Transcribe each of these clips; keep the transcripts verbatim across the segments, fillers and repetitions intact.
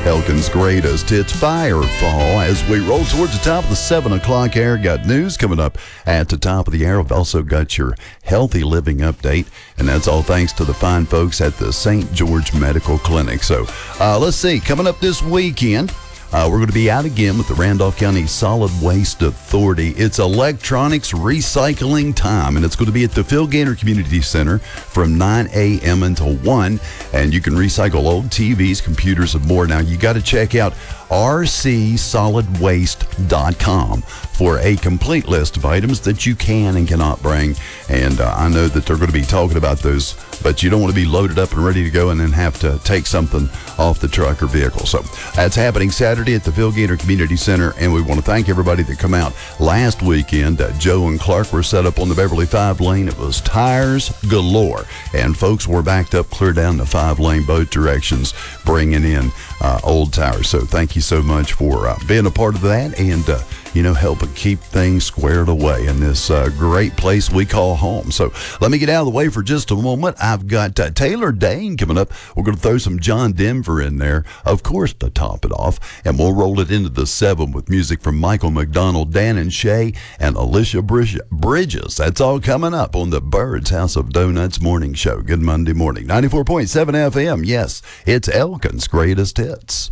Elkin's greatest hits, Firefall. As we roll towards the top of the seven o'clock hour, got news coming up at the top of the hour. We've also got your healthy living update, and that's all thanks to the fine folks at the Saint George Medical Clinic. So uh, let's see, coming up this weekend, Uh, we're going to be out again with the Randolph County Solid Waste Authority. It's electronics recycling time, and it's going to be at the Phil Gaynor Community Center from nine a.m. until one. And you can recycle old T Vs, computers, and more. Now, you got to check out r c solid waste dot com for a complete list of items that you can and cannot bring. And uh, I know that they're going to be talking about those, but you don't want to be loaded up and ready to go and then have to take something off the truck or vehicle. So that's happening Saturday at the Phil Gaynor Community Center, and we want to thank everybody that come out. Last weekend, uh, Joe and Clark were set up on the Beverly five lane. It was tires galore, and folks were backed up clear down the five lane both directions, bringing in uh, old tires. So thank you so much for uh, being a part of that and, uh, you know, helping keep things squared away in this uh, great place we call home. So let me get out of the way for just a moment. I've got uh, Taylor Dane coming up. We're going to throw some John Denver in there, of course, to top it off. And we'll roll it into the seven with music from Michael McDonald, Dan and Shay, and Alicia Bridges. That's all coming up on the Bird's House of Donuts morning show. Good Monday morning. ninety-four point seven F M. Yes, it's Elkin's greatest hits.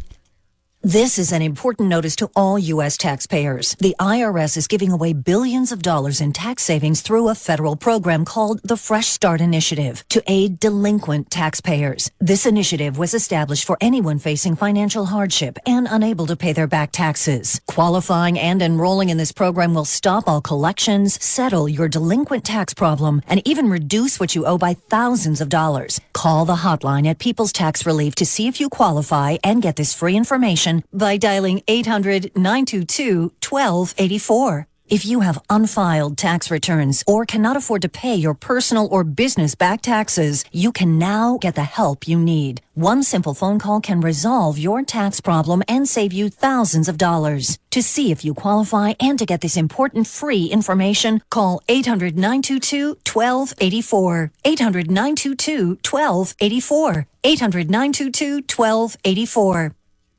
This is an important notice to all U S taxpayers. The I R S is giving away billions of dollars in tax savings through a federal program called the Fresh Start Initiative to aid delinquent taxpayers. This initiative was established for anyone facing financial hardship and unable to pay their back taxes. Qualifying and enrolling in this program will stop all collections, settle your delinquent tax problem, and even reduce what you owe by thousands of dollars. Call the hotline at People's Tax Relief to see if you qualify and get this free information by dialing eight hundred, nine two two, one two eight four. If you have unfiled tax returns or cannot afford to pay your personal or business back taxes, you can now get the help you need. One simple phone call can resolve your tax problem and save you thousands of dollars. To see if you qualify and to get this important free information, call eight hundred, nine two two, one two eight four. eight hundred, nine two two, one two eight four. eight hundred, nine two two, one two eight four.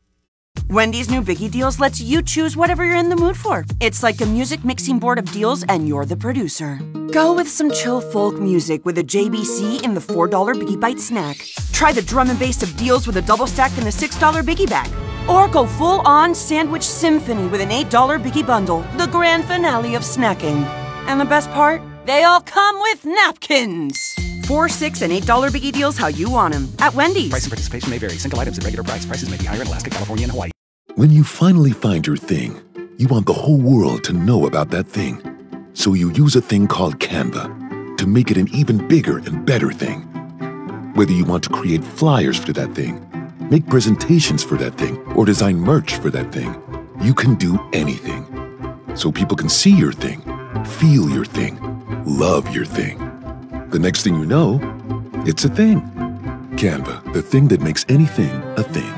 Wendy's new Biggie Deals lets you choose whatever you're in the mood for. It's like a music mixing board of deals, and you're the producer. Go with some chill folk music with a J B C in the four dollar Biggie Bite snack. Try the drum and bass of deals with a double stack in the six dollar Biggie Bag. Or go full-on sandwich symphony with an eight dollar Biggie Bundle, the grand finale of snacking. And the best part? They all come with napkins. Four, six, and eight dollar Biggie Deals how you want them at Wendy's. Price and participation may vary. Single items at regular price. Prices may be higher in Alaska, California, and Hawaii. When you finally find your thing, you want the whole world to know about that thing. So you use a thing called Canva to make it an even bigger and better thing. Whether you want to create flyers for that thing, make presentations for that thing, or design merch for that thing, you can do anything. So people can see your thing, feel your thing, love your thing. The next thing you know, it's a thing. Canva, the thing that makes anything a thing.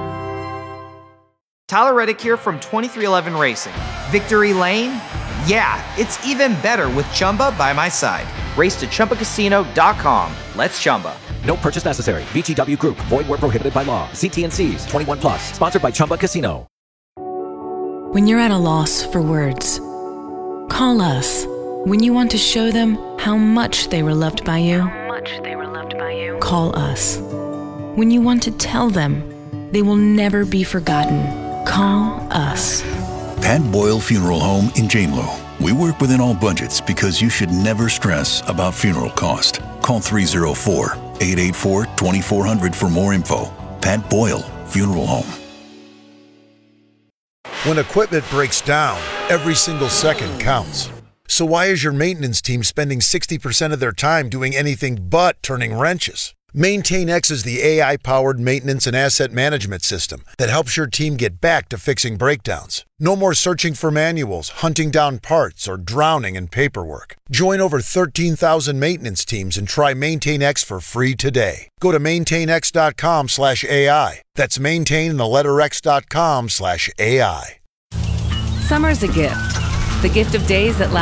Tyler Reddick here from twenty-three eleven Racing. Victory Lane? Yeah, it's even better with Chumba by my side. Race to Chumba Casino dot com. Let's Chumba. No purchase necessary. V G W Group. Void where prohibited by law. See T and C's. twenty-one plus. Sponsored by Chumba Casino. When you're at a loss for words, call us. When you want to show them how much they were loved by you, how much they were loved by you, call us. When you want to tell them they will never be forgotten, call us. Pat Boyle Funeral Home in Janelow. We work within all budgets because you should never stress about funeral cost. Call three oh four, eight eight four, two four zero zero for more info. Pat Boyle Funeral Home. When equipment breaks down, every single second counts. So why is your maintenance team spending sixty percent of their time doing anything but turning wrenches? MaintainX is the A I-powered maintenance and asset management system that helps your team get back to fixing breakdowns. No more searching for manuals, hunting down parts, or drowning in paperwork. Join over thirteen thousand maintenance teams and try MaintainX for free today. Go to maintainx.com slash AI. That's maintain the letter x.com slash AI. Summer's a gift. The gift of days that last